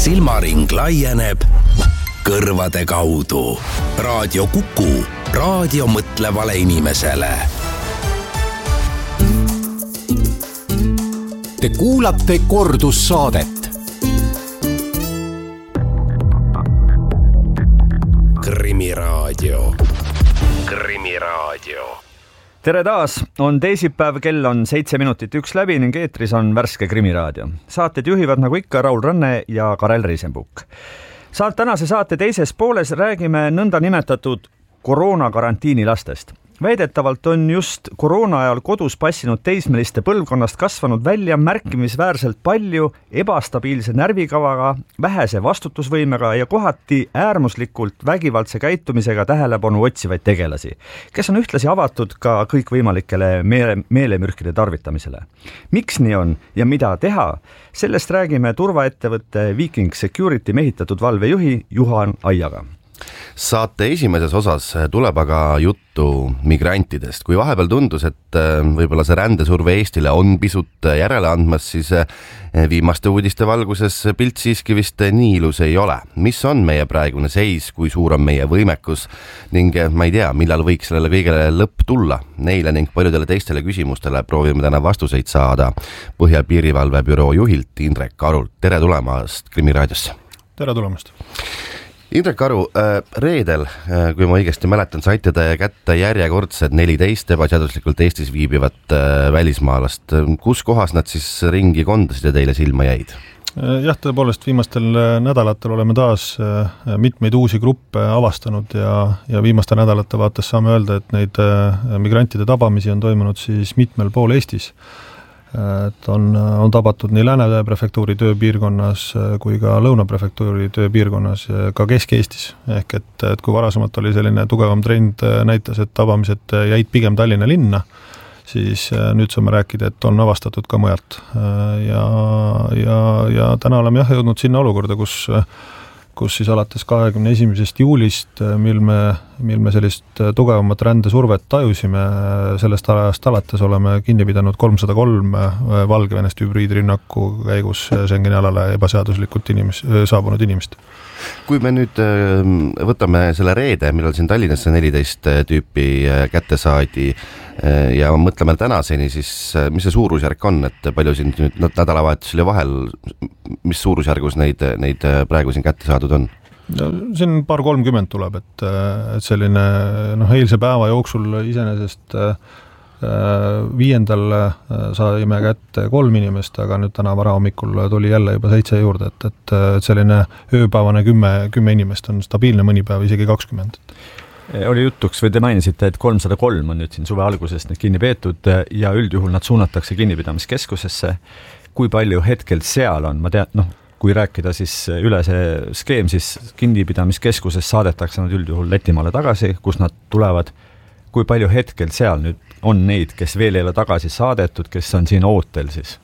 silmaring laieneb kõrvade kaudu. Raadio Kuku, raadio mõtlevale inimesele. Te kuulate kordussaadet. Krimiraadio. Tere taas, on teisipäev, kell on 7 minutit 1 läbi ning eetris on värske Krimiraadio. Saated juhivad nagu ikka Raul Ranne ja Karel Riisenbuk. Tänase saate teises pooles räägime nõnda nimetatud koroonakarantiini lastest. Väidetavalt on just koroona ajal kodus passinud teismeliste põlvkonnast kasvanud välja märkimisväärselt palju ebastabiilse närvikavaga, vähese vastutusvõimega ja kohati äärmuslikult vägivaldse käitumisega tähelepanu otsivaid tegelasi, kes on ühtlasi avatud ka kõikvõimalikele meelemürkide tarvitamisele. Miks nii on ja mida teha? Sellest räägime turvaettevõtte Viking Security mehitatud valvejuhi Juhan Aiaga. Saate esimeses osas tuleb aga juttu migrantidest. Kui vahepeal tundus, et võib-olla see rändesurve Eestile on pisut järele andmas, siis viimaste uudiste valguses pilt siiski vist nii ilus ei ole. Mis on meie praegune seis, kui suur on meie võimekus ning ma ei tea, millal võiks sellele kõigele lõpp tulla? Neile ning paljudele teistele küsimustele proovime täna vastuseid saada Põhja piirivalve büroo juhilt Indrek Arult. Tere tulemast Krimiraadiosse. Tere tulemast. Indrek Aru, reedel, kui ma õigesti mäletan, saite te kätte järjekordsed 14 ebaseaduslikult Eestis viibivat välismaalast. Kus kohas nad siis ringi kondasid ja teile silma jäid? Jah, tõepoolest viimastel nädalatel oleme taas mitmeid uusi gruppe avastanud ja viimaste nädalate vaates saame öelda, et neid migrantide tabamisi on toimunud siis mitmel pool Eestis. Et on tabatud nii Lääne prefektuuri tööpiirkonnas kui ka Lõuna prefektuuri tööpiirkonnas ka Kesk-Eestis. Ehk et kui varasemalt oli selline tugevam trend näitas, et tabamised jäid pigem Tallinna linna, siis nüüd saame rääkida, et on avastatud ka mujalt. Ja täna oleme jõudnud sinna olukorda, kus siis alates 21. juulist, mil me sellist tugevamat rändesurvet tajusime, sellest ajast alates oleme kinni pidanud 303 Valgevenest hübriidrünnaku käigus Schengeni alale ebaseaduslikult saabunud inimest. Kui me nüüd võtame selle reede, millal siin Tallinnasse 14 tüüpi kätte saadi ja mõtleme tänaseni, siis mis see suurusjärk on, et palju siin nüüd nädalavahetusel ja vahel, mis suurusjärgus neid praegu siin kätte saadud on? Siin 230 tuleb, et selline eilse päeva jooksul iseenesest 5. saime kätte 3 inimest, aga nüüd täna varahommikul tuli jälle juba 7 juurde, et selline ööpäevane 10 inimest on stabiilne, mõni päev isegi 20. Oli jutuks või te mainisite, et 303 on nüüd siin suve algusest need kinni peetud ja üldjuhul nad suunatakse kinnipidamiskeskusesse. Kui palju hetkel seal on? Ma tean, kui rääkida siis üle see skeem, siis kinnipidamiskeskuses saadetakse nad üldjuhul Lätimaale tagasi, kus nad tulevad. Kui palju hetkel seal nüüd on neid, kes veel ei ole tagasi saadetud, kes on siin ootel siis?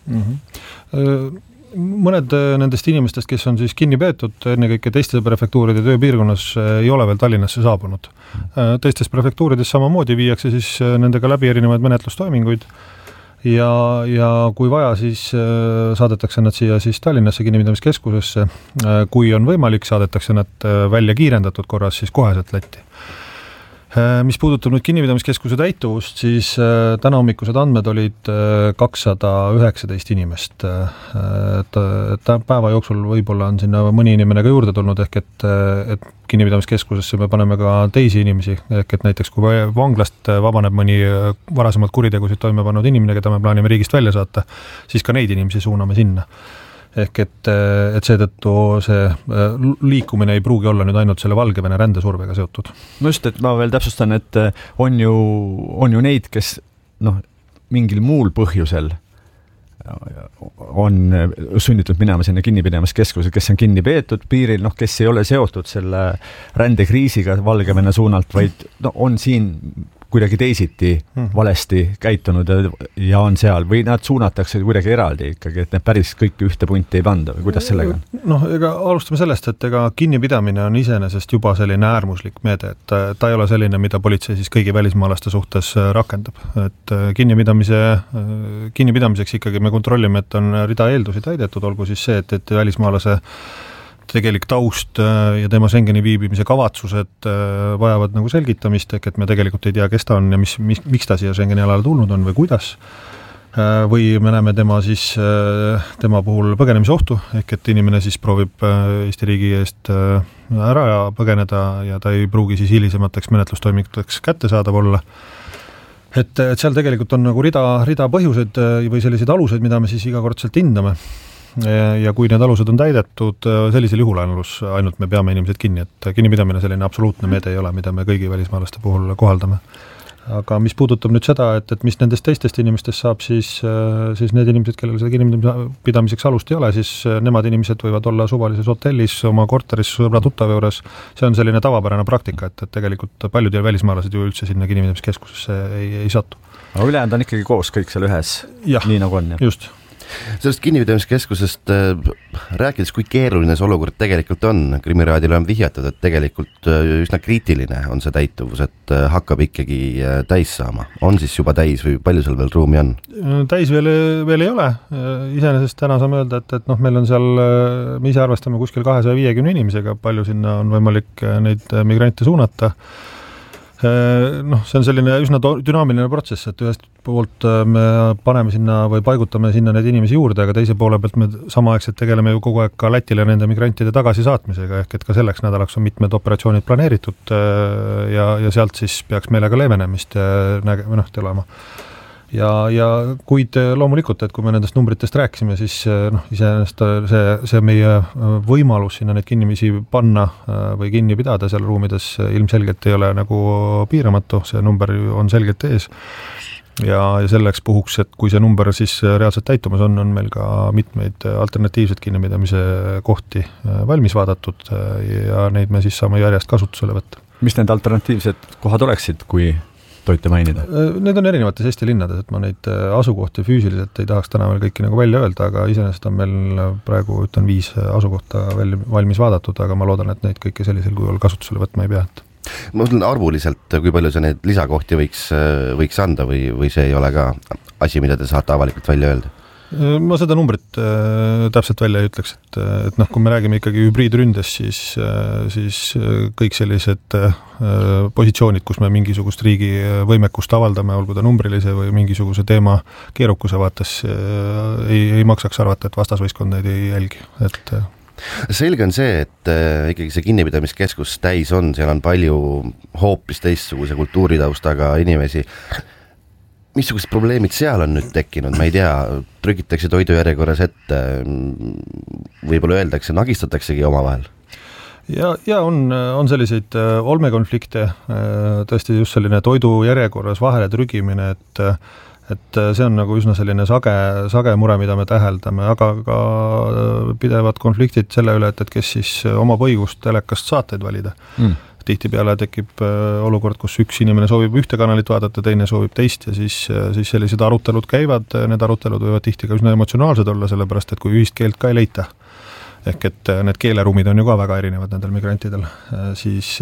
Mõned nendest inimestest, kes on siis kinni peetud, ennekõike teiste prefektuuride tööpiirkonnas ei ole veel Tallinnasse saabunud. Teistes prefektuurides samamoodi viiakse siis nendega läbi erinevaid menetlustoiminguid ja kui vaja, siis saadetakse nad siia siis Tallinnasse kinnipidamiskeskusesse. Kui on võimalik, saadetakse nad välja kiirendatud korras siis koheselt Lätti. Mis puudutab nüüd kinnipidamiskeskuse täituvust, siis täna hommikused andmed olid 219 inimest. Päeva jooksul võib-olla on sinna mõni inimene ka juurde tulnud, ehk et kinnipidamiskeskusesse me paneme ka teisi inimesi, ehk et näiteks kui vanglast vabaneb mõni varasemalt kuritegusid toime pannud inimene, keda me plaanime riigist välja saata, siis ka neid inimesi suuname sinna. Ehk et seetõttu see liikumine ei pruugi olla nüüd ainult selle Valgevene rändesurvega seotud. No just, et ma veel täpsustan, et on ju neid, kes mingil muul põhjusel on sunnitud minema sinna kinnipidamiskeskuse, kes on kinni peetud piiril, kes ei ole seotud selle rändekriisiga Valgevene suunalt, vaid on siin kuidagi teisiti valesti käitunud ja on seal või nad suunatakse kuidagi eraldi ikkagi, et need päris kõik ühte punti ei panda või kuidas sellega on? Ega alustame sellest, et kinnipidamine on iseenesest juba selline äärmuslik meede, et ta ei ole selline, mida politsei siis kõigi välismaalaste suhtes rakendab. Et kinnipidamiseks ikkagi me kontrollime, et on rida eeldusi täidetud, olgu siis see, et välismaalase tegelik taust ja tema Schengeni viibimise kavatsused vajavad nagu selgitamist, et me tegelikult ei tea, kes ta on ja miks ta siia Schengeni alale tulnud on või kuidas. Või me näeme tema puhul põgenemise ohtu, ehk et inimene siis proovib Eesti riigi eest ära põgeneda ja ta ei pruugi siis hilisemateks menetlustoiminguteks kättesaadav olla. Et seal tegelikult on nagu rida põhjuseid või selliseid aluseid, mida me siis igakordselt hindame. Ja kui need alused on täidetud, sellisel juhul ainult me peame inimesed kinni, et kinnipidamine selline absoluutne meede ei ole, mida me kõigi välismaalaste puhul kohaldame. Aga mis puudutab nüüd seda, et mis nendest teistest inimestest saab, siis need inimesed, kellel seda kinnipidamiseks alust ei ole, siis nemad inimesed võivad olla suvalises hotellis, oma korteris, sõbra tuttav juures. See on selline tavapärane praktika, et tegelikult paljud välismaalased ju üldse sinna kinnipidamiskeskusesse ei satu. Aga ülejäänud on ikkagi koos kõik seal ühes, nii nagu on. Just. Sellest kinnipidamiskeskusest rääkides, kui keeruline see olukord tegelikult on, Krimiraadile on vihjatud, et tegelikult üsna kriitiline on see täituvus, et hakkab ikkagi täis saama. On siis juba täis või palju seal veel ruumi on? Täis veel ei ole. Iseenesest täna saame öelda, et meil on seal, me ise arvestame kuskil 250 inimesega, palju sinna on võimalik neid migrante suunata. See on selline üsna dünaamiline protsess, et ühest poolt me paneme sinna või paigutame sinna neid inimesi juurde, aga teise poole pealt me samaaegselt tegeleme ju kogu aeg ka Lätile nende migrantide tagasisaatmisega, ehk et ka selleks nädalaks on mitmed operatsioonid planeeritud ja sealt siis peaks meile ka leevenemist tulema. Ja kuid loomulikult, et kui me nendest numbritest rääkisime, siis iseenesest see meie võimalus sinna neid kinnimisi panna või kinni pidada seal ruumides ilmselgelt ei ole nagu piiramatu, see number on selgelt ees. Ja selleks puhuks, et kui see number siis reaalselt täitumas on meil ka mitmeid alternatiivseid kinnipidamise kohti valmis vaadatud ja neid me siis saame järjest kasutusele võtta. Mis need alternatiivsed kohad oleksid, kui toite mainida? Need on erinevates Eesti linnades, et ma neid asukohti füüsiliselt ei tahaks täna veel kõiki nagu välja öelda, aga iseenesest on meil praegu 5 asukohta valmis vaadatud, aga ma loodan, et neid kõiki sellisel kujul kasutusele võtma ei pea. Ma mõtlen arvuliselt, kui palju see neid lisakohti võiks anda või see ei ole ka asi, mida te saate avalikult välja öelda? Ma seda numbrit täpselt välja ei ütleks, et kui me räägime ikkagi hübriidründes, siis kõik sellised positsioonid, kus me mingisugust riigi võimekust avaldame, olgu ta numbrilise või mingisuguse teema keerukuse vaates, ei maksaks arvata, et vastasvõistkond neid ei jälgi. Selge on see, et ikkagi see kinnipidamiskeskus täis on, seal on palju hoopis teistsuguse kultuuritaustaga inimesi. Missugused probleemid seal on nüüd tekkinud, ma ei tea, trükitakse toidujärjekorras ette, võib-olla öeldakse, nagistataksegi omavahel? Ja on selliseid olmekonflikte, tõesti just selline toidujärjekorras vahele trügimine, et see on nagu üsna selline sage mure, mida me täheldame, aga ka pidevad konfliktid selle üle, et kes siis omab õigust telekast saateid valida. Tihtipeale tekib olukord, kus üks inimene soovib ühte kanalit vaadata, teine soovib teist ja siis sellised arutelud käivad, need arutelud võivad tihti ka üsna emotsionaalsed olla, sellepärast et kui ühist keelt ka ei leita, ehk et need keeleruumid on ju ka väga erinevad nendel migrantidel, siis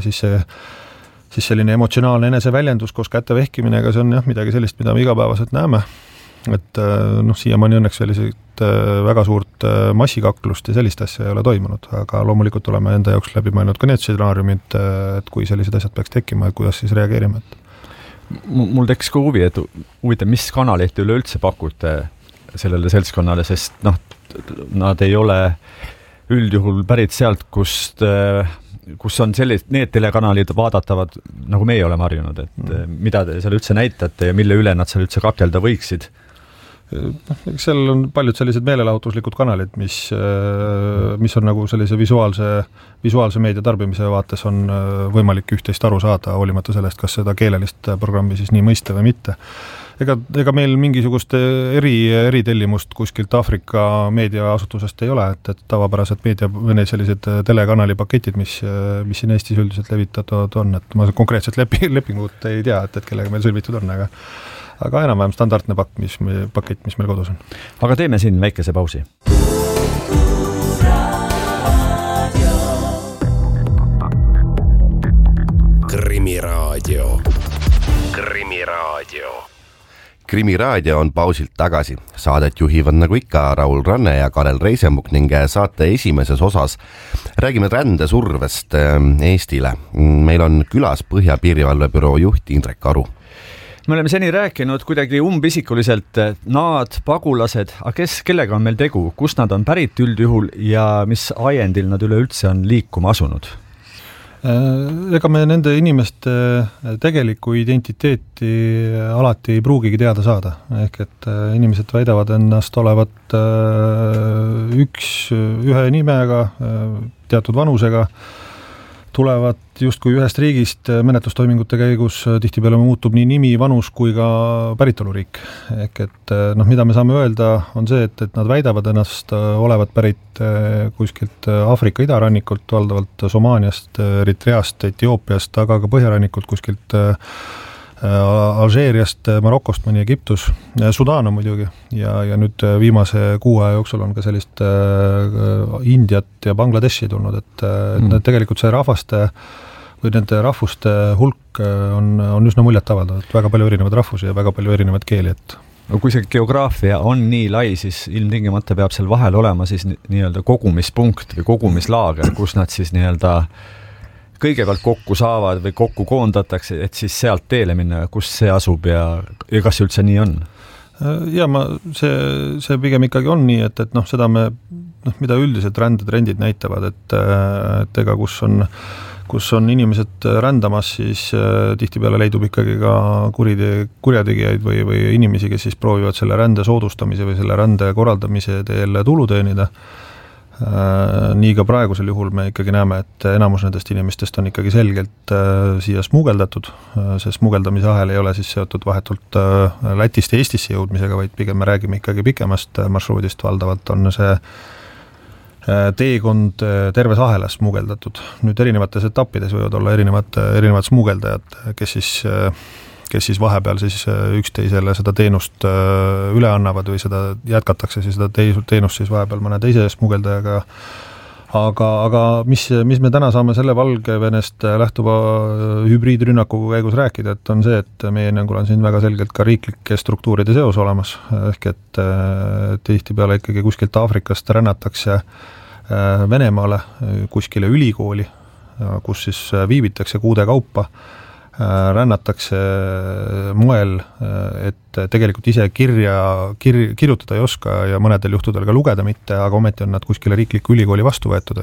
selline emotsionaalne eneseväljendus koos kätte vehkiminega, see on midagi sellist, mida me igapäevaselt näeme. Et siiamaani õnneks selliseid väga suurt massikaklust ja sellist asja ei ole toimunud, aga loomulikult oleme enda jaoks läbi mõelnud ka need stsenaariumid, et kui sellised asjad peaks tekkima, et kuidas siis reageerime. Mul tekkis ka huvi, et huvitav, mis kanalit üleüldse pakute sellele seltskonnale, sest nad ei ole üldjuhul pärit sealt, kus on need telekanalid vaadatavad, nagu meie oleme harjunud, et mida te seal üldse näitate ja mille üle nad seal üldse kakelda võiksid? Seal on paljud sellised meelelahutuslikud kanalid, mis on nagu sellise visuaalse meedia tarbimise vaates on võimalik üht-teist aru saada, hoolimata sellest, kas seda keelelist programmi siis nii mõista või mitte. Ega meil mingisugust eritellimust kuskilt Aafrika meediaasutusest ei ole, et tavapärased meedia või need sellised telekanali paketid, mis siin Eestis üldiselt levitatud on, et ma konkreetselt lepingut ei tea, et kellega meil sõlmitud on, aga enam-vähem standardne pakett, mis meil kodus on. Aga teeme siin väikese pausi. Krimiraadio. Krimi raadio on pausilt tagasi. Saadet juhivad nagu ikka Raul Ranne ja Karel Reisenbuk ning saate esimeses osas räägime rändesurvest Eestile. Meil on külas Põhjapiirivalvebüroo juht Indrek Aru. Me oleme seni rääkinud kuidagi umbisikuliselt naad, pagulased, aga kellega on meil tegu, kust nad on pärit üldjuhul ja mis ajendil nad üleüldse on liikuma asunud? Ega me nende inimeste tegelikku identiteeti alati ei pruugigi teada saada. Ehk et inimesed väidavad ennast olevat ühe nimega, teatud vanusega, tulevad justkui ühest riigist menetlustoimingute käigus, tihtipeale muutub nii nimi, vanus kui ka päritoluriik. Ehk et mida me saame öelda on see, et nad väidavad ennast olevat pärit kuskilt Aafrika idarannikult, valdavalt Somaaliast, Eritreast, Etioopiast, aga ka põhjarannikult kuskilt Alžeeriast, Marokost, mõni Egiptus, Sudaan on muidugi ja nüüd viimase 6 aja jooksul on ka sellist Indiat ja Bangladeshi tulnud, et tegelikult see rahvaste või nende rahvuste hulk on üsna muljet avaldav, et väga palju erinevaid rahvusi ja väga palju erinevaid keeli, et kui see geograafia on nii lai, siis ilmtingimata peab seal vahel olema siis nii-öelda kogumispunkt või kogumislaager, kus nad siis nii-öelda kõigepealt kokku saavad või kokku koondatakse, et siis sealt teele minna, kus see asub ja kas see üldse nii on? Ja see pigem ikkagi on nii, et seda me, mida üldiselt rändetrendid näitavad, et ega kus on inimesed rändamas, siis tihtipeale leidub ikkagi ka kurjategijaid või inimesi, kes siis proovivad selle rände soodustamise või selle rände korraldamise teel tulu teenida. Nii ka praegusel juhul me ikkagi näeme, et enamus nendest inimestest on ikkagi selgelt siia smugeldatud. See smugeldamise ahel ei ole siis seotud vahetult Lätist ja Eestisse jõudmisega, vaid pigem me räägime ikkagi pikemast marsruudist, valdavalt on see teekond terves ahelas smugeldatud. Nüüd erinevates etappides võivad olla erinevad smugeldajad, kes siis vahepeal siis üksteisele seda teenust üle annavad või seda jätkatakse siis seda teenust siis vahepeal mõne teise smugeldajaga. Aga mis me täna saame selle Valgevenest lähtuva hübriidrünnaku käigus rääkida, et on see, et meie hinnangul on siin väga selgelt ka riiklike struktuuride seos olemas, ehk et tihtipeale ikkagi kuskilt Aafrikast rännatakse Venemaale kuskile ülikooli, kus siis viibitakse kuude kaupa, rännatakse moel, et tegelikult ise kirjutada ei oska ja mõnedel juhtudel ka lugeda mitte, aga ometi on nad kuskile riikliku ülikooli vastu võetud,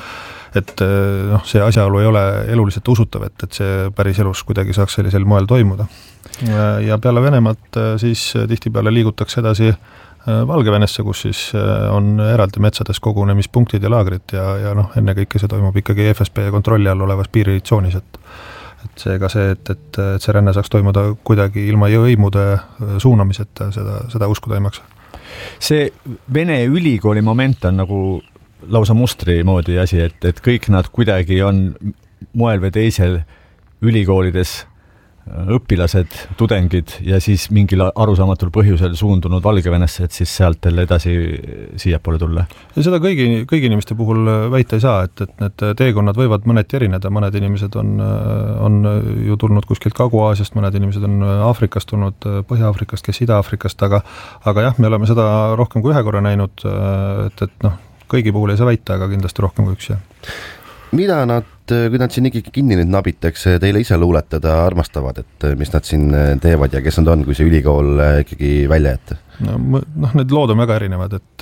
et see asjaolu ei ole eluliselt usutav, et see päris elus kuidagi saaks sellisel moel toimuda. Ja peale Venemaalt siis tihtipeale liigutakse edasi Valgevenesse, kus siis on eraldi metsades kogunemispunktid ja laagrid ja ennekõike see toimub ikkagi FSB kontrolli all olevas piiritsoonis, et seega see, et see ränne saaks toimuda kuidagi ilma jõimude suunamiseta, seda uskuda ei maksa. See Vene ülikooli moment on nagu lausa mustri moodi asi, et kõik nad kuidagi on moel või teisel ülikoolides õpilased, tudengid ja siis mingil arusaamatul põhjusel suundunud Valgevenesse, et siis sealt edasi siiapoole tulla. Ja seda kõigi inimeste puhul väita ei saa, et need teekonnad võivad mõneti erineda, mõned inimesed on ju tulnud kuskilt Kagu-Aasiast, mõned inimesed on Aafrikast tulnud, Põhja-Aafrikast, kes Ida-Aafrikast, aga jah, me oleme seda rohkem kui ühe korra näinud, et kõigi puhul ei saa väita, aga kindlasti rohkem kui üks, jah. Mida kui nad siin ikkagi kinni nüüd nabitakse, teile ise luuletada armastavad, et mis nad siin teevad ja kes nad on, kui see ülikool ikkagi välja jätta? Need lood on väga erinevad, et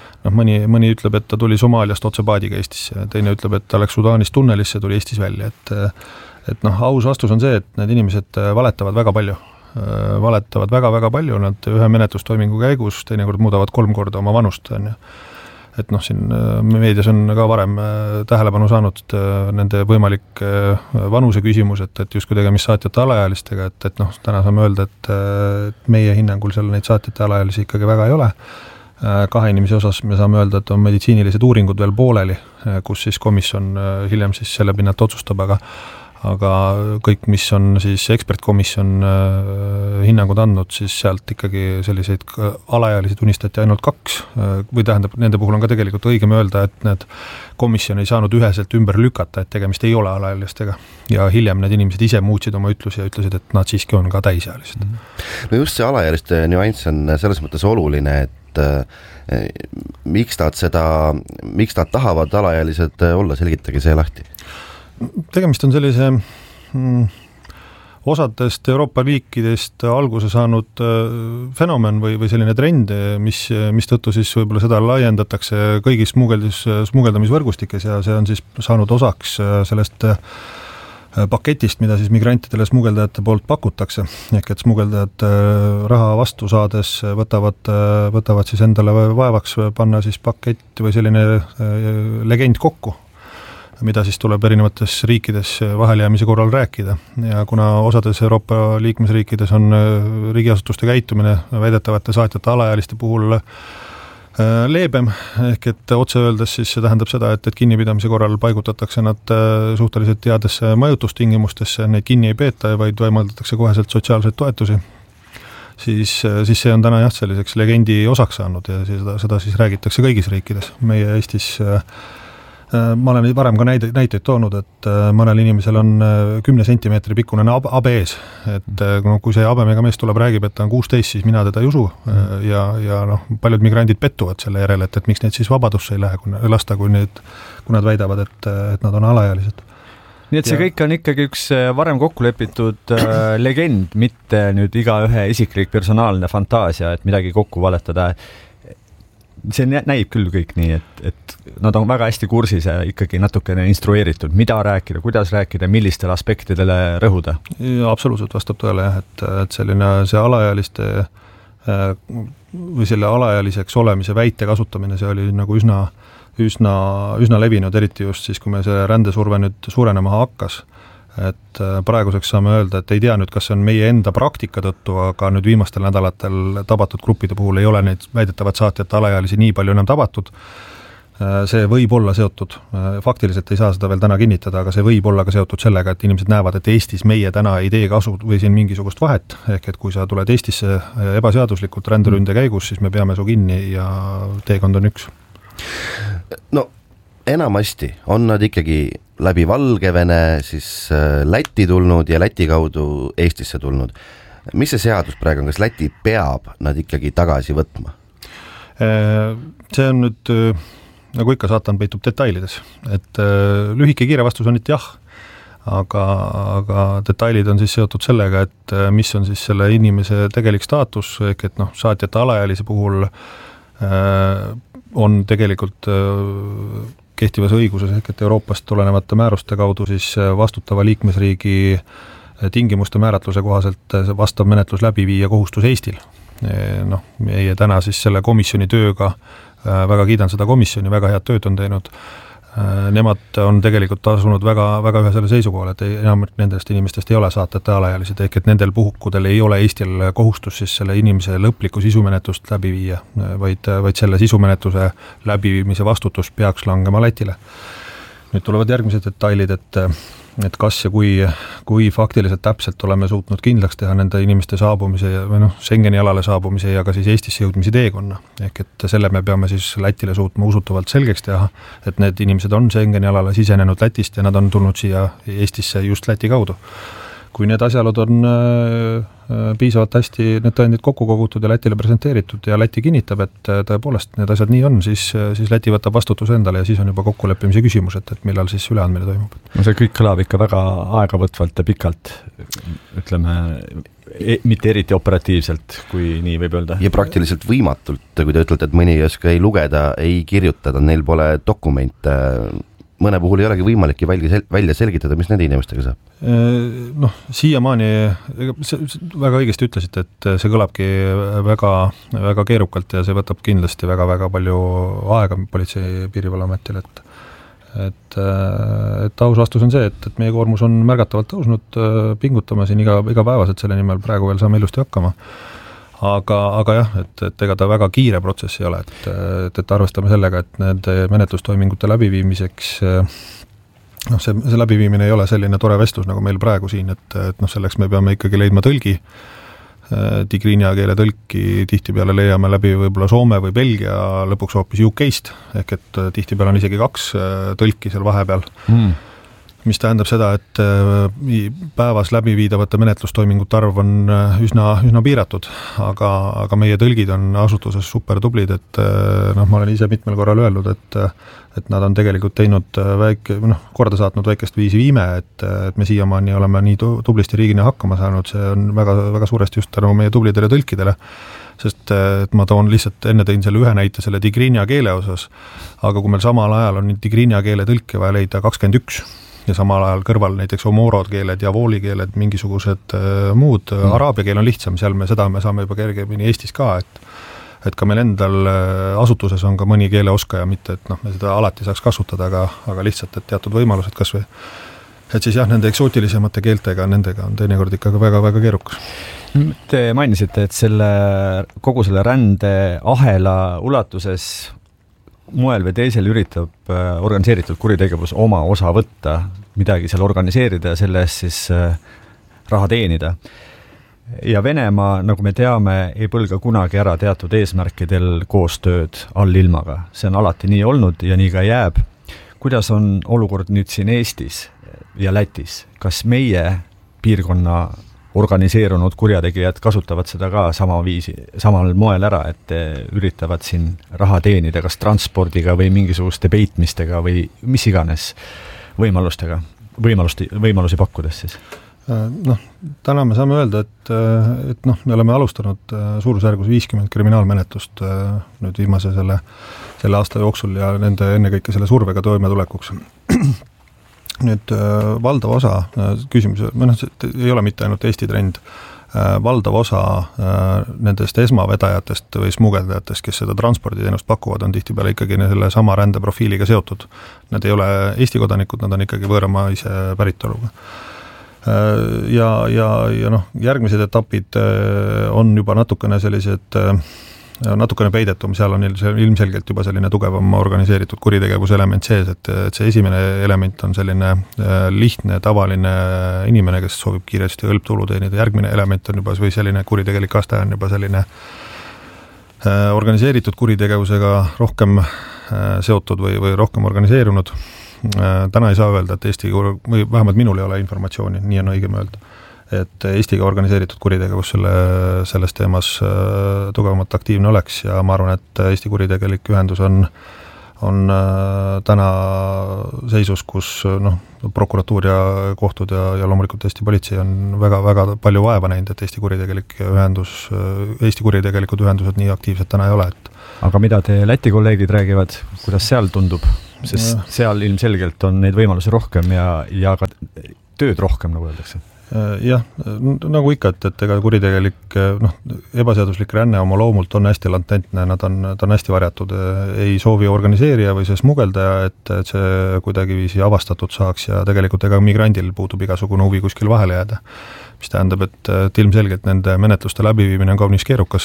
mõni ütleb, et ta tuli Somaaliast otse paadiga Eestisse, teine ütleb, et ta läks Sudaanist tunnelisse, tuli Eestis välja, et aus vastus on see, et need inimesed valetavad väga palju. Valetavad väga palju, nad ühe menetlustoimingu käigus teinekord muudavad 3 korda oma vanust, on ju. Et siin meedias on ka varem tähelepanu saanud nende võimalik vanuse küsimus, et justkui tegemist saatjate alaealistega, et täna saame öelda, et meie hinnangul seal neid saatjate alaealisi ikkagi väga ei ole. 2 inimese osas me saame öelda, et on meditsiinilised uuringud veel pooleli, kus siis komisjon hiljem siis selle pinnalt otsustab, aga kõik, mis on siis ekspertkomisjon hinnangud andnud, siis sealt ikkagi selliseid alaealisi tunnistati ainult 2 või tähendab, nende puhul on ka tegelikult õigem öelda, et need komisjon ei saanud üheselt ümber lükata, et tegemist ei ole alaealistega ja hiljem need inimesed ise muutsid oma ütlusi ja ütlesid, et nad siiski on ka täisealised. No just see alaealiste nüanss on selles mõttes oluline, et miks nad tahavad alaealised olla, selgitage see lahti. Tegemist on sellise osadest Euroopa liikidest alguse saanud fenomen või selline trend, mis tõttu siis võib-olla seda laiendatakse kõigis smugeldamisvõrgustikes ja see on siis saanud osaks sellest paketist, mida siis migrantidele smugeldajate poolt pakutakse, ehk et smugeldajad raha vastu saades võtavad siis endale vaevaks panna siis pakett või selline legend kokku, mida siis tuleb erinevates riikides vaheljäämise korral rääkida ja kuna osades Euroopa liikmesriikides on riigiasutuste käitumine väidetavate saatjate alaealiste puhul leebem, ehk et otse öeldes siis see tähendab seda, et kinnipidamise korral paigutatakse nad suhteliselt headesse majutustingimustesse, neid kinni ei peeta, vaid võimaldatakse koheselt sotsiaalseid toetusi, siis see on täna jah selliseks legendi osaks saanud ja seda siis räägitakse kõigis riikides. Meie Eestis ma olen varem ka näiteid toonud, et mõnel inimesel on 10 sentimeetri pikkune habe ees, et kui see habemega mees tuleb, räägib, et ta on 16, siis mina teda ei usu ja paljud migrandid pettuvad selle järele, et miks neid siis vabadusse ei lasta, kui nad väidavad, et nad on alaealised. Nii et see kõik on ikkagi üks varem kokku lepitud legend, mitte nüüd igaühe isiklik personaalne fantaasia, et midagi kokku valetada. See näib küll kõik nii, et nad on väga hästi kursis ja ikkagi natukene instrueeritud, mida rääkida, kuidas rääkida, millistele aspektidele rõhuda. Ja, absoluutselt vastab tõele jah, et selline see alaealiste või selle alaealiseks olemise väite kasutamine, see oli nagu üsna levinud, eriti just siis, kui me see rändesurve nüüd suurenema hakkas. Et praeguseks saame öelda, et ei tea nüüd, kas see on meie enda praktika tõttu, aga nüüd viimastel nädalatel tabatud gruppide puhul ei ole neid väidetavat saatjate alaealisi nii palju enam tabatud. See võib olla seotud, faktiliselt ei saa seda veel täna kinnitada, aga see võib olla ka seotud sellega, et inimesed näevad, et Eestis meie täna ei tee kasu või siin mingisugust vahet, ehk et kui sa tuled Eestisse ebaseaduslikult ränderünde käigus, siis me peame su kinni ja teekond on üks. No enamasti on nad ikkagi läbi Valgevene siis Läti tulnud ja Läti kaudu Eestisse tulnud. Mis see seadus praegu on, kas Läti peab nad ikkagi tagasi võtma? See on nüüd, nagu ikka saatan peitub detailides, et lühike kiire vastus on, et jah, aga detailid on siis seotud sellega, et mis on siis selle inimese tegelik staatus, ehk et saatjate alaealise puhul on tegelikult kehtivas õiguses ehk et Euroopast tulenevate määruste kaudu siis vastutava liikmesriigi tingimuste määratluse kohaselt vastav menetlus läbi viia kohustus Eestil. Meie täna siis selle komisjoni tööga, väga kiidan seda komisjoni, väga head tööd on teinud. Nemad on tegelikult asunud väga ühe selle seisukohal, et enam nendest inimestest ei ole saatjate alaealised, ehk et nendel puhkudel ei ole Eestil kohustus siis selle inimese lõplikku sisumenetlust läbi viia, vaid selle sisumenetluse läbiviimise vastutus peaks langema Lätile. Nüüd tulevad järgmised detailid, et kas ja kui faktiliselt täpselt oleme suutnud kindlaks teha nende inimeste saabumise või Schengeni alale saabumise ja ka siis Eestisse jõudmise teekonna. Ehk et selle me peame siis Lätile suutma usutavalt selgeks teha, et need inimesed on Schengeni alale sisenenud Lätist ja nad on tulnud siia Eestisse just Läti kaudu. Kui need asjaolud on piisavalt hästi need tõendid kokku kogutud ja Lätile presenteeritud ja Läti kinnitab, et tõepoolest need asjad nii on, siis Läti võtab vastutuse endale ja siis on juba kokkuleppimise küsimus, et millal siis üleandmine toimub. No see kõik kõlab ikka väga aegavõtvalt ja pikalt, ütleme, mitte eriti operatiivselt, kui nii võib öelda. Ja praktiliselt võimatult, kui te ütlete, et mõni ei oska ei lugeda, ei kirjutada, neil pole dokumente, mõne puhul ei olegi võimalik välja selgitada, mis nende inimestega saab? Siiamaani väga õigesti ütlesite, et see kõlabki väga keerukalt ja see võtab kindlasti väga palju aega politsei piirivalveametil, et aus vastus on see, et meie koormus on märgatavalt tõusnud, pingutame siin igapäevaselt selle nimel, praegu veel saame ilusti hakkama. Aga jah, et ega ta väga kiire protsess ei ole, et arvestame sellega, et need menetlustoimingute läbiviimiseks see läbiviimine ei ole selline tore vestlus nagu meil praegu siin, et selleks me peame ikkagi leidma tõlgi, tigriinia keele tõlki tihtipeale leiame läbi võib-olla Soome või Belgia, lõpuks hoopis UK-st, ehk et tihtipeale on isegi 2 tõlki seal vahepeal, mis tähendab seda, et päevas läbiviidavate menetlustoimingute arv on üsna piiratud, aga meie tõlgid on asutuses super tublid, et ma olen ise mitmel korral öelnud, et nad on tegelikult teinud korda saatnud väikest viisi viime, et me siiamaani oleme nii tublisti riigina hakkama saanud, see on väga, väga suuresti just tänu meie tublidele tõlkidele, sest et ma tõin selle ühe näite selle tigriinia keele osas, aga kui meil samal ajal on tigriinia keele tõlke vaja leida 21 ja samal ajal kõrval näiteks omorod keeled ja vooli keeled, mingisugused muud, araabia keel on lihtsam, seda me saame juba kergemini Eestis ka, et ka meil endal asutuses on ka mõni keeleoskaja, mitte et me seda alati saaks kasutada, aga lihtsalt, et teatud võimalused kas või, et siis jah, nende eksootilisemate keeltega, nendega on teinekord ikkagi väga-väga keerukas. Te mainisite, et kogu selle rändeahela ulatuses moel või teisel üritab organiseeritud kuritegevus oma osa võtta, midagi seal organiseerida ja selle eest siis raha teenida. Ja Venemaa, nagu me teame, ei põlga kunagi ära teatud eesmärkidel koostööd allilmaga. See on alati nii olnud ja nii ka jääb. Kuidas on olukord nüüd siin Eestis ja Lätis? Kas meie piirkonna organiseerunud kurjategijad kasutavad seda ka samal moel ära, et üritavad siin raha teenida, kas transpordiga või mingisuguste peitmistega või mis iganes võimalusi pakkudes siis? Täna me saame öelda, et me oleme alustanud suurusjärgus 50 kriminaalmenetlust nüüd viimase selle aasta jooksul ja nende ennekõike selle survega toimetulekuks. Nüüd valdav osa küsimus, ei ole mitte ainult Eesti trend, valdav osa nendest esmavedajatest või smugeldajatest, kes seda transporditeenust pakuvad, on tihtipeale ikkagi selle sama rändeprofiiliga seotud. Nad ei ole Eesti kodanikud, nad on ikkagi võõramaise päritoluga. Ja järgmised etapid on juba natukene peidetum, seal on ilmselgelt juba selline tugevam organiseeritud kuritegevuse element sees, et see esimene element on selline lihtne, tavaline inimene, kes soovib kiiresti hõlptulu teenida, järgmine element on juba või selline kuritegelik aste on juba selline organiseeritud kuritegevusega rohkem seotud või rohkem organiseerunud. Täna ei saa öelda, et Eesti, või vähemalt minul ei ole informatsiooni, nii on õigem öelda, et Eestiga organiseeritud kuritegevus selles teemas tugevamalt aktiivne oleks ja ma arvan, et Eesti kuritegelik ühendus on täna seisus, kus prokuratuur ja kohtud ja loomulikult Eesti politsei on väga palju vaeva näinud, et Eesti kuritegelikud ühendused nii aktiivsed täna ei ole. Aga mida te Läti kolleegid räägivad, kuidas seal tundub? Sest seal ilmselgelt on neid võimalusi rohkem ja ka tööd rohkem, nagu öeldakse. Jah, nagu ikka, et ega kuritegelik, ebaseaduslik ränne oma loomult on hästi latentne, nad on hästi varjatud, ei soovi organiseerija või see smugeldaja, et see kuidagiviisi avastatud saaks ja tegelikult ega migrandil puudub igasugune huvi kuskil vahele jääda, mis tähendab, et ilmselgelt nende menetluste läbiviimine on kaunis keerukas.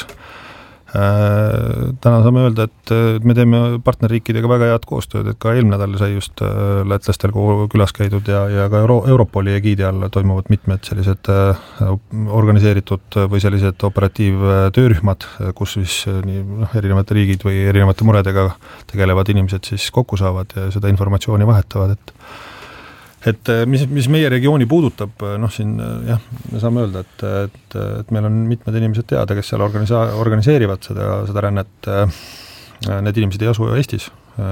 Täna saame öelda, et me teeme partnerriikidega väga head koostööd, et ka eelmine nädal sai just lätlastel külas käidud ja ka Europoli egiidi all toimuvad mitmed sellised organiseeritud või sellised operatiivtöörühmad, kus siis erinevate riigid või erinevate muredega tegelevad inimesed siis kokku saavad ja seda informatsiooni vahetavad, et mis meie regiooni puudutab, siin jah, me saame öelda, et meil on mitmed inimesed teada, kes seal organiseerivad seda rännet. Need inimesed ei asu Eestis,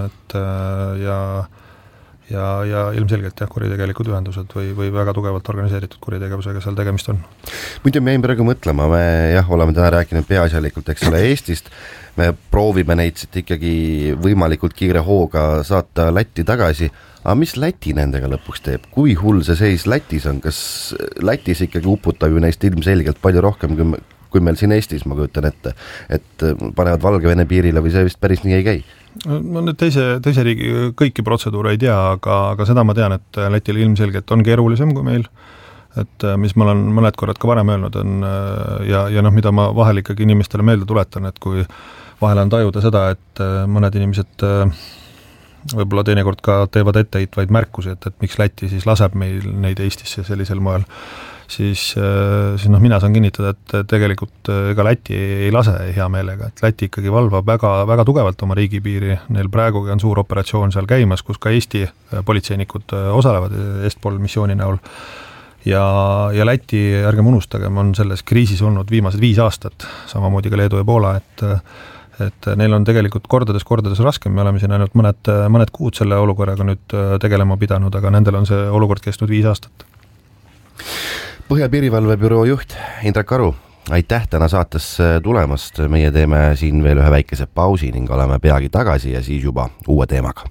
ja ilmselgelt kuritegelikud ühendused või väga tugevalt organiseeritud kuritegevusega seal tegemist on. Muidu me jäime praegu mõtlema, me oleme täna rääkinud peaasjalikult, eks ole, Eestist, me proovime neid siit ikkagi võimalikult kiire hooga saata Lätti tagasi. Aga mis Läti nendega lõpuks teeb? Kui hull see seis Lätis on? Kas Lätis ikkagi uputab ju neist ilmselgelt palju rohkem kui meil siin Eestis, ma kujutan ette, et panevad Valgevene piirile või see vist päris nii ei käi? No nüüd teise riigi kõiki protseduure ei tea, aga seda ma tean, et Lätil ilmselgelt on keerulisem kui meil, et mis ma olen mõned korrad ka varem öelnud on ja mida ma vahel ikkagi inimestele meelde tuletan, et kui vahel on tajuda seda, et mõned inimesed võib-olla teinekord ka teevad etteheitvaid märkusi, et miks Läti siis laseb meil neid Eestisse sellisel moel, siis mina saan kinnitada, et tegelikult ega Läti ei lase hea meelega, et Läti ikkagi valvab väga, väga tugevalt oma riigipiiri, neil praegugi on suur operatsioon seal käimas, kus ka Eesti politseinikud osalevad Est-Pol missiooni näol. Ja Läti, ärgem unustagem, on selles kriisis olnud viimased 5 aastat, samamoodi ka Leedu ja Poola, et neil on tegelikult kordades raskem, me oleme siin ainult mõned kuud selle olukorraga nüüd tegelema pidanud, aga nendel on see olukord kestnud 5 aastat. Põhja-Piirivalvebüroo juht Indrek Aru, aitäh täna saates tulemast, meie teeme siin veel ühe väikese pausi ning oleme peagi tagasi ja siis juba uue teemaga.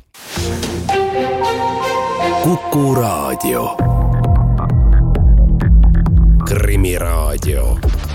Kuku Raadio. Krimiraadio.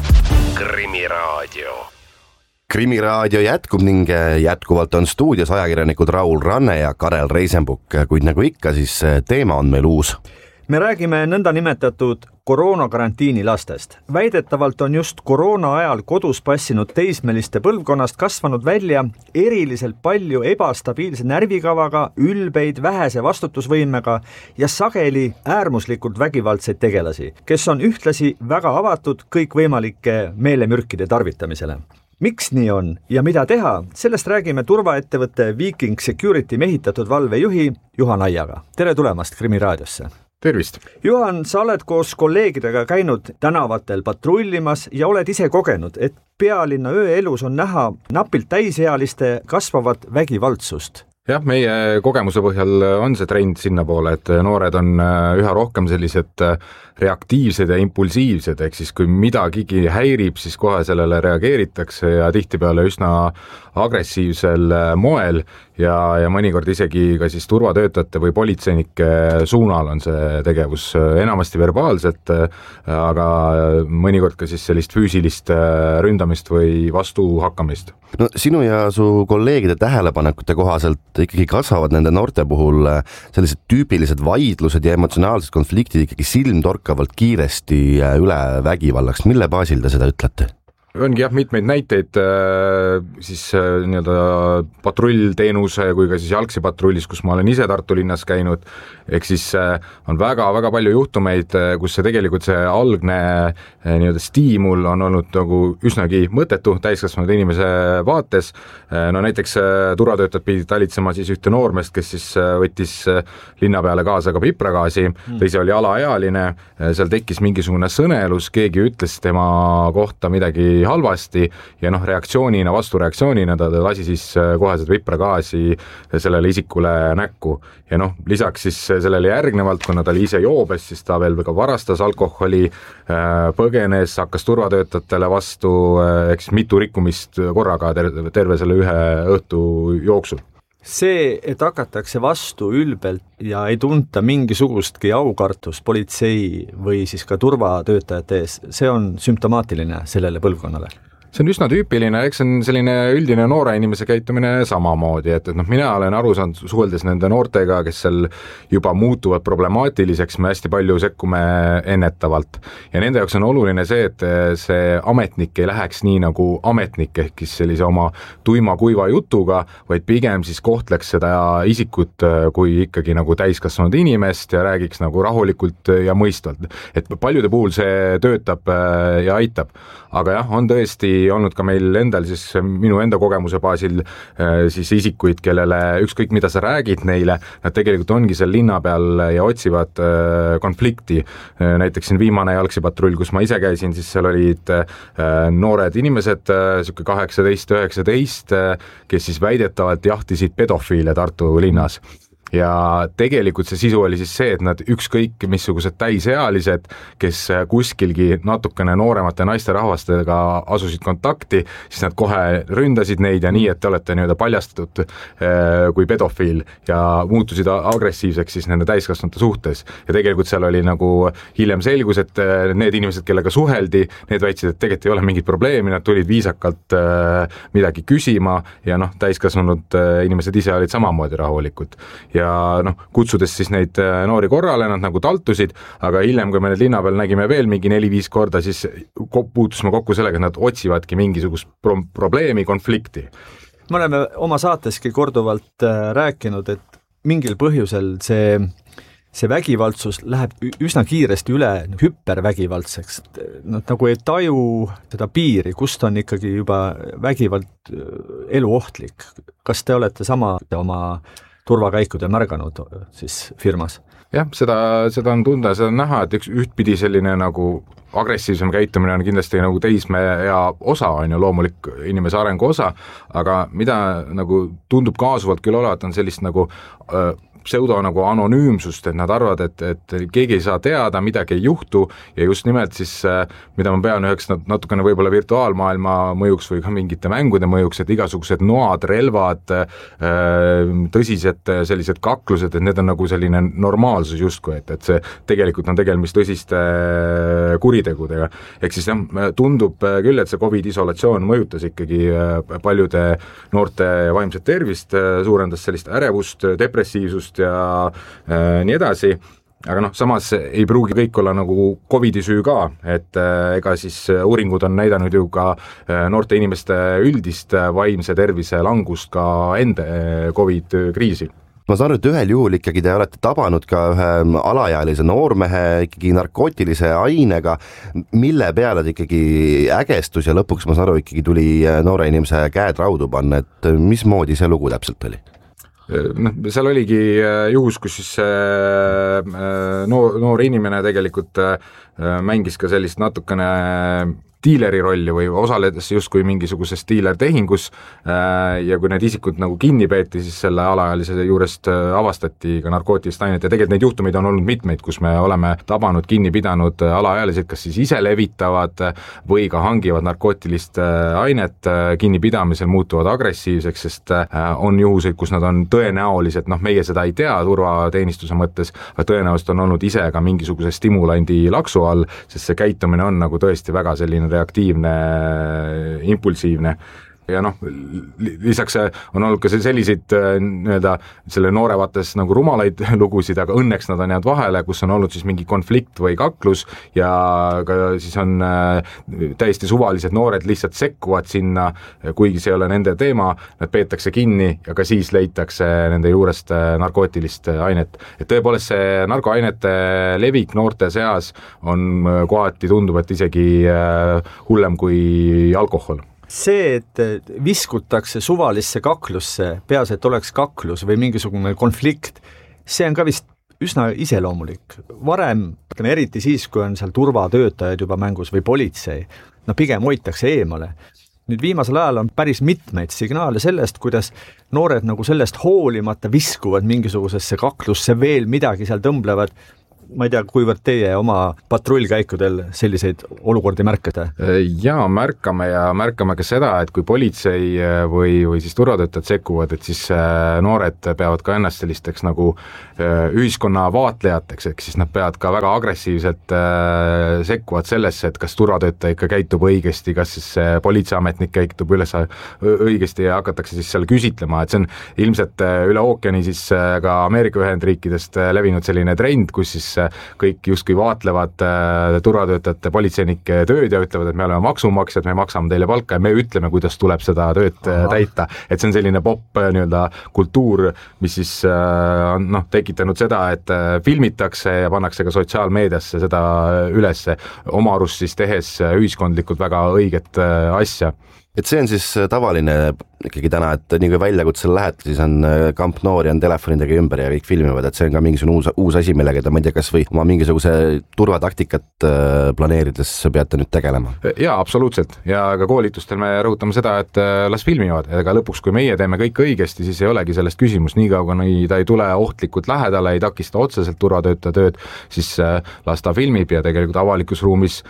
Krimiraadio jätkub ning jätkuvalt on stuudios ajakirjanikud Raul Ranne ja Karel Reisenbuk, kuid nagu ikka, siis teema on meil uus. Me räägime nõnda nimetatud koroonakarantiini lastest. Väidetavalt on just koroona ajal kodus passinud teismeliste põlvkonnast kasvanud välja eriliselt palju ebastabiilse närvikavaga, ülbeid, vähese vastutusvõimega ja sageli äärmuslikult vägivaldseid tegelasi, kes on ühtlasi väga avatud kõikvõimalike meelemürkide tarvitamisele. Miks nii on ja mida teha, sellest räägime turvaettevõtte Viking Security mehitatud valvejuhi Juhan Aiaga. Tere tulemast Krimiraadiosse! Tervist! Juhan, sa oled koos kolleegidega käinud tänavatel patrullimas ja oled ise kogenud, et pealinna ööelus on näha napilt täisealiste kasvavat vägivaldsust. Jah, meie kogemuse põhjal on see trend sinna poole, et noored on üha rohkem sellised reaktiivsed ja impulsiivsed, ehk siis kui midagigi häirib, siis kohe sellele reageeritakse ja tihtipeale üsna agressiivsel moel ja mõnikord isegi ka siis turvatöötajate või politseinike suunal on see tegevus enamasti verbaalselt, aga mõnikord ka siis sellist füüsilist ründamist või vastuhakkamist. No sinu ja su kolleegide tähelepanekute kohaselt ikkagi kasvavad nende noorte puhul sellised tüüpilised vaidlused ja emotsionaalsed konfliktid ikkagi silmtorkavalt kiiresti üle vägivallaks. Mille baasil te seda ütlete? Ongi jah mitmeid näiteid siis nii-öelda patrullteenuse kui ka siis jalgsipatrullis, kus ma olen ise Tartu linnas käinud, ehk siis on väga-väga palju juhtumeid, kus see tegelikult see algne nii-öelda stiimul on olnud nagu üsnagi mõttetu täiskasvanud inimese vaates. No näiteks turvatöötajad pidid talitsema siis ühte noormest, kes siis võttis linna peale kaasa ka pipragaasi, teise oli alaealine, seal tekkis mingisugune sõnelus, keegi ütles tema kohta midagi halvasti ja reaktsioonina, vastureaktsioonina ta lasi siis kohe seda pipragaasi sellele isikule näkku. Ja lisaks siis sellele järgnevalt, kuna ta oli ise joobes, siis ta veel ka varastas alkoholi, põgenes, hakkas turvatöötajatele vastu, eks mitu rikkumist korraga terve selle ühe õhtu jooksul. See, et hakatakse vastu ülbelt ja ei tunta mingisugustki aukartust politsei või siis ka turvatöötajate ees, see on sümptomaatiline sellele põlvkonnale. See on üsna tüüpiline, eks on selline üldine noore inimese käitumine samamoodi, et mina olen aru saanud suheldes nende noortega, kes seal juba muutuvad problemaatiliseks, me hästi palju sekkume ennetavalt. Ja nende jaoks on oluline see, et see ametnik ei läheks nii nagu ametnik, ehk sellise oma tuima kuiva jutuga, vaid pigem siis kohtleks seda isikut kui ikkagi nagu täiskasvanud inimest ja räägiks nagu rahulikult ja mõistvalt. Et paljude puhul see töötab ja aitab. Aga jah, on tõesti olnud ka meil endal siis minu enda kogemuse baasil siis isikuid, kellele ükskõik mida sa räägid neile, nad tegelikult ongi seal linna peal ja otsivad konflikti. Näiteks siin viimane jalgsipatrull, kus ma ise käisin, siis seal olid noored inimesed, 18-19, kes siis väidetavalt jahtisid pedofiile Tartu linnas. Ja tegelikult see sisu oli siis see, et nad ükskõik missugused täisealised, kes kuskilgi natukene nooremate naiste rahvastega asusid kontakti, siis nad kohe ründasid neid ja nii, et te olete nii-öelda paljastatud kui pedofiil ja muutusid agressiivseks siis nende täiskasvanute suhtes. Ja tegelikult seal oli nagu hiljem selgus, et need inimesed, kellega suheldi, need väitsid, et tegelikult ei ole mingit probleemi, nad tulid viisakalt midagi küsima ja täiskasvanud inimesed ise olid samamoodi rahulikud. Ja kutsudes siis neid noori korrale, nad nagu taltusid, aga hiljem, kui me need linna peal nägime veel mingi 4-5 korda, siis puutusime kokku sellega, et nad otsivadki mingisugust probleemi, konflikti. me oleme oma saateski korduvalt rääkinud, et mingil põhjusel see vägivaldsus läheb üsna kiiresti üle hüpervägivaldseks. Nad nagu ei taju seda piiri, kust on ikkagi juba vägivald eluohtlik. Kas te olete sama oma turvakäikude märganud siis firmas? Jah, seda on tunda, seda on näha, et ühtpidi selline nagu agressiivsem käitumine on kindlasti nagu teismeea osa, on ju loomulik inimese arengu osa, aga mida nagu tundub kaasuvalt küll olevat, on sellist nagu pseudo nagu anonüümsust, et nad arvavad, et keegi ei saa teada, midagi ei juhtu ja just nimelt siis, mida ma pean üheks natukene võib-olla virtuaalmaailma mõjuks või ka mingite mängude mõjuks, et igasugused noad, relvad, tõsised sellised kaklused, et need on nagu selline normaalsus justkui, et see tegelikult on tegemist tõsiste kuritegudega. Ehk siis tundub küll, et see COVID-isolatsioon mõjutas ikkagi paljude noorte vaimset tervist, suurendas sellist ärevust, depressiivsust ja nii edasi, aga samas ei pruugi kõik olla nagu COVID-i süü ka, et ega siis uuringud on näidanud ju ka noorte inimeste üldist vaimse tervise langust ka enda COVID-kriisi. Ma saan aru, et ühel juhul ikkagi te olete tabanud ka ühe alaealise noormehe ikkagi narkootilise ainega, mille peale ta ikkagi ägestus ja lõpuks ma saan aru, ikkagi tuli noore inimese käed raudu panna, et mismoodi see lugu täpselt oli? Seal oligi juhus, kus siis noor inimene tegelikult mängis ka sellist natukene diileri rolli või osaledes justkui mingisuguses diilertehingus ja kui need isikud nagu kinni peeti, siis selle alaealise juurest avastati ka narkootilist ainet ja tegelikult neid juhtumeid on olnud mitmeid, kus me oleme tabanud, kinni pidanud alaealised, kas siis ise levitavad või ka hangivad narkootilist ainet, kinnipidamisel muutuvad agressiivseks, sest on juhuseid, kus nad on tõenäoliselt, meie seda ei tea turvateenistuse mõttes, aga tõenäoliselt on olnud ise ka mingisuguse stimulandi laksu all, sest see käitumine on nagu tõesti väga selline reaktiivne, impulsiivne ja lisaks on olnud ka selliseid nii-öelda selle noore vaates nagu rumalaid lugusid, aga õnneks nad on jäänud vahele, kus on olnud siis mingi konflikt või kaklus ja ka siis on täiesti suvalised noored lihtsalt sekkuvad sinna, kuigi see ei ole nende teema, nad peetakse kinni ja ka siis leitakse nende juurest narkootilist ainet. Et tõepoolest see narkoainete levik noorte seas on kohati tundub, et isegi hullem kui alkohol. See, et viskutakse suvalisse kaklusse, peas, et oleks kaklus või mingisugune konflikt, see on ka vist üsna iseloomulik. Varem, eriti siis, kui on seal turvatöötajad juba mängus või politsei, pigem hoitakse eemale. Nüüd viimasel ajal on päris mitmeid signaale sellest, kuidas noored nagu sellest hoolimata viskuvad mingisugusesse kaklusse, veel midagi seal tõmblevad. Ma ei tea, kuivõrd teie oma patrullkäikudel selliseid olukordi märkate? Jaa, märkame ka seda, et kui politsei või siis turvatöötajad sekkuvad, et siis noored peavad ka ennast sellisteks nagu ühiskonna vaatlejateks, ehk siis nad peavad ka väga agressiivselt sekkuvad sellesse, et kas turvatöötaja ikka käitub õigesti, kas siis politseiametnik käitub üles õigesti ja hakatakse siis seal küsitlema, et see on ilmselt üle ookeani siis ka Ameerika Ühendriikidest levinud selline trend, kus siis kõik justkui vaatlevad turvatöötajate politseinike tööd ja ütlevad, et me oleme maksumaksjad, me maksame teile palka ja me ütleme, kuidas tuleb seda tööd täita. Et see on selline pop nii-öelda kultuur, mis siis on tekitanud seda, et filmitakse ja pannakse ka sotsiaalmeediasse seda ülesse, oma arust siis tehes ühiskondlikult väga õiget asja. Et see on siis tavaline ikkagi täna, et nii kui väljakutsel lähed, siis on kamp noori, on telefonidega ümber ja kõik filmivad, et see on ka mingisugune uus asi, millega ta, ma ei tea, kas või oma mingisuguse turvataktikat planeerides peate nüüd tegelema? Jaa, absoluutselt. Ja ka koolitustel me rõhutame seda, et las filmivad, aga lõpuks, kui meie teeme kõik õigesti, siis ei olegi sellest küsimus, nii kauga ta ei tule ohtlikult lähedale, ei takista otseselt turvatöötaja tööd, siis las ta filmib ja tegelikult avalikus ruumis,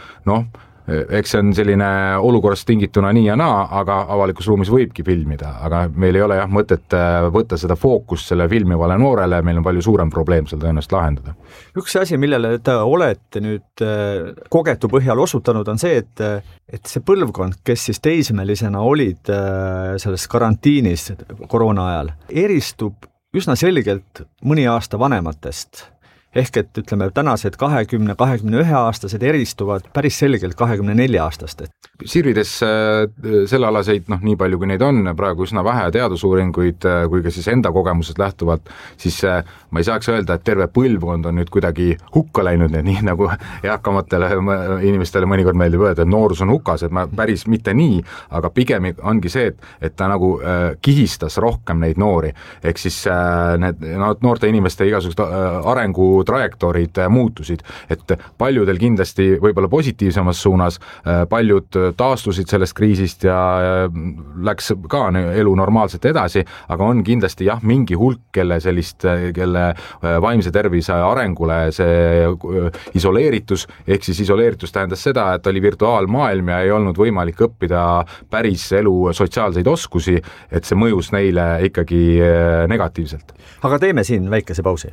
eks see on selline olukorrast tingituna nii ja naa, aga avalikus ruumis võibki filmida, aga meil ei ole mõtet võtta seda fookust selle filmivale noorele, meil on palju suurem probleem seal tõenäoliselt lahendada. Üks asi, millele te olete nüüd kogetu põhjal osutanud, on see, et see põlvkond, kes siis teismelisena olid selles karantiinis koroona ajal, eristub üsna selgelt mõni aasta vanematest. ehk et ütleme, tänased 20-21-aastased eristuvad päris selgelt 24-aastastest. Sirvides sellealaseid, nii palju kui neid on, praegu üsna vähe teadusuuringuid, kui ka siis enda kogemusest lähtuvalt, siis ma ei saaks öelda, et terve põlvkond on nüüd kuidagi hukka läinud, nii nagu eakamatele inimestele mõnikord meeldib öelda, et noorus on hukas, et ma päris mitte nii, aga pigem ongi see, et ta nagu kihistas rohkem neid noori, ehk siis need noorte inimeste igasugused arengutrajektoorid muutusid, et paljudel kindlasti võib-olla positiivsemas suunas, paljud taastusid sellest kriisist ja läks ka elu normaalselt edasi, aga on kindlasti mingi hulk, kelle vaimse tervise arengule see isoleeritus, ehk siis isoleeritus tähendas seda, et oli virtuaalmaailm ja ei olnud võimalik õppida päris elu sotsiaalseid oskusi, et see mõjus neile ikkagi negatiivselt. Aga teeme siin väikese pausi.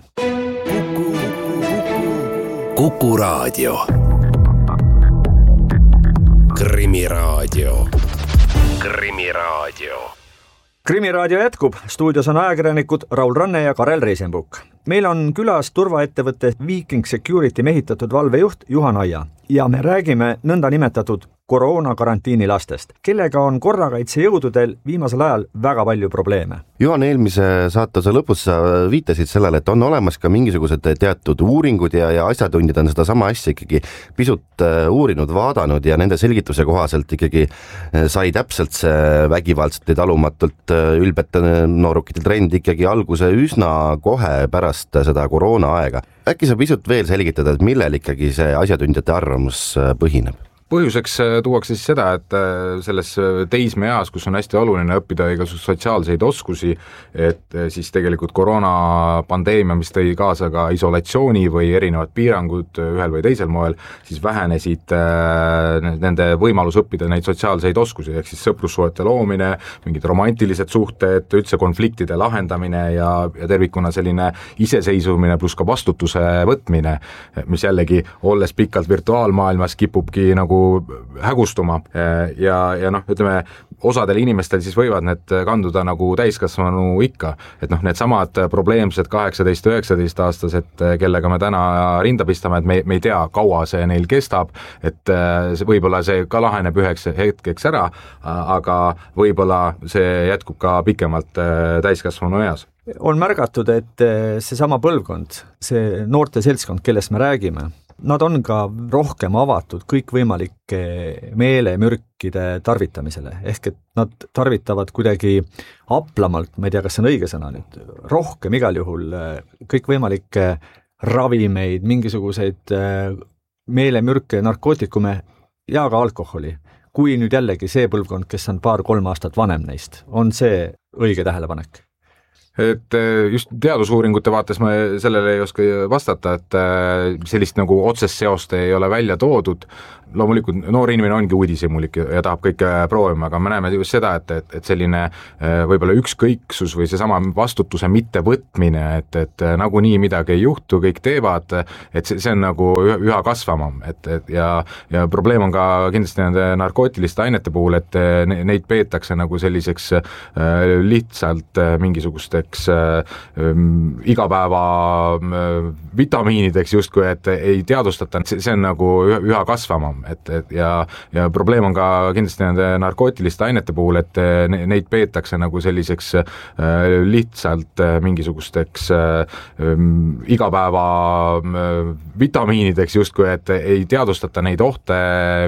Kuku Raadio. Krimiraadio. Krimiraadio jätkub, stuudios on ajakirjanikud Raul Ranne ja Karel Reisenbuk. Meil on külas turvaettevõtte Viking Security mehitatud valvejuht Juhan Aia ja me räägime nõnda nimetatud koroonakarantiini lastest, kellega on korrakaitsejõududel viimasel ajal väga palju probleeme. Juhan, eelmise saatuse lõpus sa viitasid sellele, et on olemas ka mingisugused teatud uuringud ja asjatundjad on seda sama asja ikkagi pisut uurinud, vaadanud ja nende selgituse kohaselt ikkagi sai täpselt see vägivaldselt ja talumatult ülbete noorukite trend ikkagi alguse üsna kohe pärast seda koroona aega. Äkki sa pisut veel selgitada, et millel ikkagi see asjatundjate arvamus põhineb? Põhjuseks tuuakse siis seda, et selles teismeeas, kus on hästi oluline õppida igasugused sotsiaalseid oskusi, et siis tegelikult koroonapandeemia, mis tõi kaasa ka isolatsiooni või erinevad piirangud ühel või teisel moel, siis vähenesid nende võimalus õppida neid sotsiaalseid oskusi, ehk siis sõprussuhete loomine, mingid romantilised suhted, üldse konfliktide lahendamine ja tervikuna selline iseseisvumine pluss ka vastutuse võtmine, mis jällegi, olles pikalt virtuaalmaailmas, kipubki nagu hägustuma ja ütleme, osadel inimestel siis võivad need kanduda nagu täiskasvanu ikka, et need samad probleemsed 18-19 aastased, kellega me täna rinda pistame, et me ei tea, kaua see neil kestab, et võib-olla see ka laheneb üheks hetkeks ära, aga võib-olla see jätkub ka pikemalt täiskasvanu eas. On märgatud, et seesama põlvkond, see noorte seltskond, kellest me räägime, nad on ka rohkem avatud kõikvõimalike meelemürkide tarvitamisele, ehk et nad tarvitavad kuidagi aplamalt, ma ei tea, kas see on õige sõna nüüd, rohkem igal juhul kõikvõimalikke ravimeid, mingisuguseid meelemürke, narkootikume ja ka alkoholi, kui nüüd jällegi see põlvkond, kes on 2-3 aastat vanem neist, on see õige tähelepanek? Et just teadusuuringute vaates ma sellele ei oska vastata, et sellist nagu otsest seost ei ole välja toodud. Loomulikult noor inimene ongi uudishimulik ja tahab kõike proovima, aga me näeme just seda, et selline võib-olla ükskõiksus või seesama vastutuse mittevõtmine, et nagunii midagi ei juhtu, kõik teevad, et see on nagu üha kasvamam, ja probleem on ka kindlasti nende narkootiliste ainete puhul, et neid peetakse nagu selliseks lihtsalt mingisugusteks igapäeva vitamiinideks justkui, et ei teadvustata, see on nagu üha kasvamam. Ja probleem on ka kindlasti nende narkootiliste ainete puhul, et neid peetakse nagu selliseks lihtsalt mingisugusteks igapäeva vitamiinideks justkui, et ei teadvustata neid ohte,